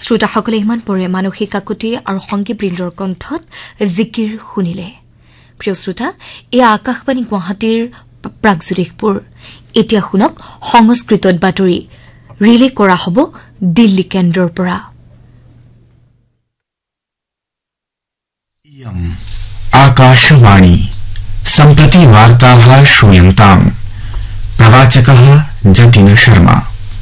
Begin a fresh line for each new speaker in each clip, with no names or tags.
শ্ৰোতাসকলে ইমান পৰে মানসিক কাকতি আৰু সংগীতবৃন্দৰ কণ্ঠত জিকিৰ শুনিলে। প্ৰিয় শ্ৰোতা, এয়া আকাশবাণী গুৱাহাটীৰ প্ৰাগজ্যোতিষপুৰ। এতিয়া শুনক সংস্কৃতত বাতৰি ৰিলে কৰা হ'ব দিল্লী কেন্দ্ৰৰ পৰা।
आकाशवाणी सम्प्रति वार्ताः श्रूयन्ताम्। प्रवाचकः जतिन शर्मा।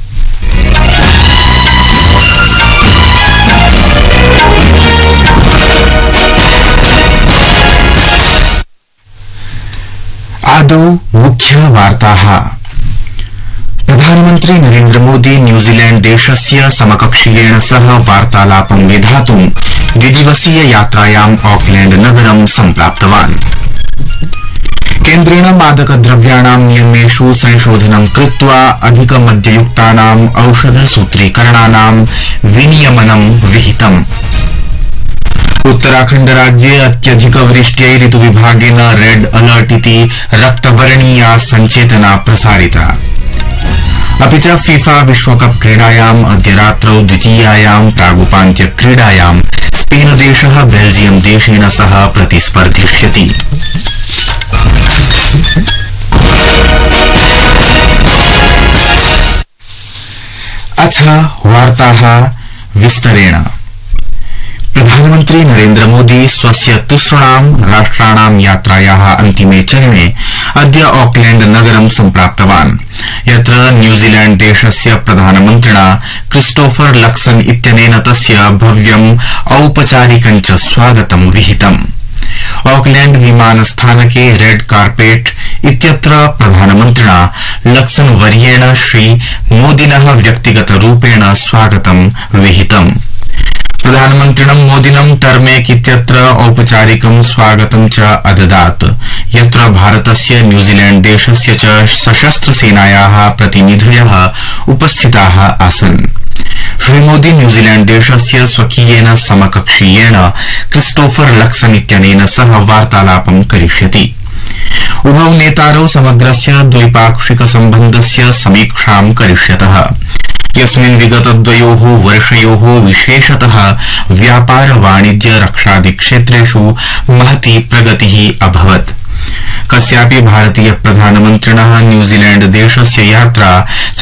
आदौ मुख्य वार्ताः। प्रधानमन्त्री नरेन्द्र मोदी न्यूजीलैंड देशस्य समकक्षीयेण सह वार्तालापं विधातुं द्विदिवसीय यात्रायाम् ऑकलैंड नगरं सम्प्राप्तवान्। केन्द्रेण मादकद्रव्याणां नियमेषु संशोधनं कृत्वा अधिकमद्ययुक्तानाम् औषधसूत्रीकरणानां विनियमनं विहितम्। उत्तराखण्ड राज्ये अत्यधिक वृष्ट्यै ऋतुविभागेन रेड अलर्ट इति रक्तवर्णीया सञ्चेतना प्रसारिता। अपि च फीफा विश्वकप क्रीडायाम् अद्य रात्रौ द्वितीयायां प्रागुपान्त्य क्रीडायां स्पेनदेशः बेल्जियम देशेन सह प्रतिस्पर्धिष्यति। अथ वार्ताः विस्तरेण। प्रधानमन्त्री नरेन्द्र मोदी स्वस्य तिसृणां राष्ट्राणां यात्रायाः अन्तिमे चरणे अद्य ऑकलैंड नगरं सम्प्राप्तवान्, यत्र न्यूजीलैंड देशस्य प्रधानमन्त्रिणा क्रिस्टोफर लक्सन इत्यनेन तस्य भव्यं औपचारिकं च स्वागतं विहितम्। ऑकलैंड विमानस्थानके रेड कार्पेट इत्यत्र प्रधानमन्त्रिणा लक्सन वर्येण श्री मोदिनः व्यक्तिगतरूपेण स्वागतं विहितम्। प्रधानमन्त्रिणं मोदिनं टर्मेक इत्यत्र औपचारिकं स्वागतं च अददात्, यत्र भारतस्य न्यूजीलैंड देशस्य च सशस्त्र सेनायाः प्रतिनिधयः उपस्थिताः आसन्। श्रीमोदी न्यूजीलैंड देशस्य स्वकीयेन समकक्षीयेण क्रिस्टोफर लक्सन इत्यनेन सह वार्तालापं करिष्यति। उभौ नेतारौ समग्रस्य द्वैपाक्षिक सम्बन्धस्य समीक्षां करिष्यतः, यस्मिन् विगतद्वयोः वर्षयोः विशेषतः व्यापार वाणिज्य रक्षादि क्षेत्रेषु महती प्रगतिः अभवत्। कस्यापि भारतीय प्रधानमन्त्रिणः न्यूजीलैंड देशस्य यात्रा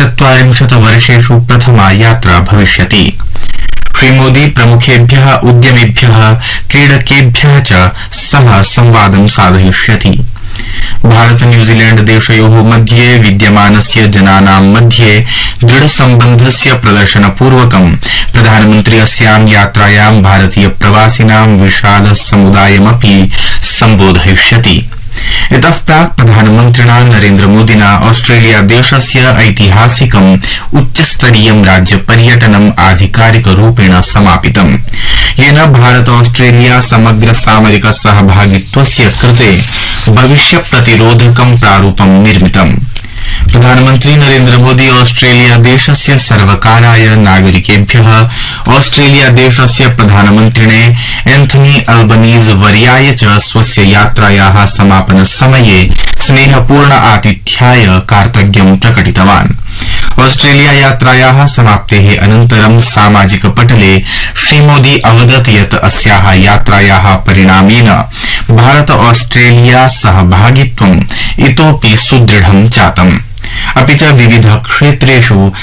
40 वर्षेषु प्रथमा यात्रा भविष्यति। श्रीमोदी प्रमुखेभ्यः उद्यमिभ्यः क्रीडकेभ्यः च सह संवादं साधयिष्यति। भारत न्यूजीलैंड देशयोः मध्ये विद्यमानस्य जनानां मध्ये दृढ़ सम्बन्धस्य प्रदर्शनपूर्वकं प्रधानमन्त्री अस्यां यात्रायां भारतीय प्रवासिनां विशाल समुदायमपि सम्बोधयिष्यति। इतः प्राक् प्रधानमन्त्रिणा नरेन्द्र मोदिना ऑस्ट्रेलिया देशस्य ऐतिहासिकम् उच्चस्तरीयं राज्यपर्यटनम् आधिकारिकरूपेण समापितम्, येन भारत ऑस्ट्रेलिया समग्र सामरिक सहभागित्वस्य कृते भविष्य प्रतिरोधकं प्रारूपं निर्मितम्। प्रधानमन्त्री नरेन्द्र मोदी ऑस्ट्रेलिया देशस्य सर्वकाराय नागरिकेभ्यः ऑस्ट्रेलिया देशस्य प्रधानमन्त्रिणे एंथनी अल्बनीज वर्याय च स्वस्य यात्रायाः समापन समये स्नेहपूर्ण आतिथ्याय कार्तज्ञं प्रकटितवान्। ऑस्ट्रेलिया यात्रायाः समाप्तेः अनन्तरं सामाजिक पटले श्रीमोदी अवदत् यत् अस्याः यात्रायाः परिणामेन भारत ऑस्ट्रेलिया सहभागित्वम् इतोऽपि सुदृढं जातम्, अपि च विविध क्षेत्रेषु